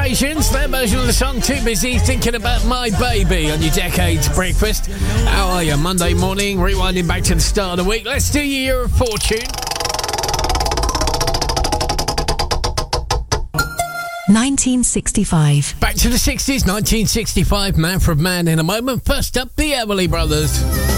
Temptations, their version of the song Too Busy Thinking About My Baby on your Decades Breakfast. How are you? Monday morning, rewinding back to the start of the week. Let's do your Year of Fortune. 1965. Back to the 60s, 1965, Man from Man in a moment. First up, the Everly Brothers.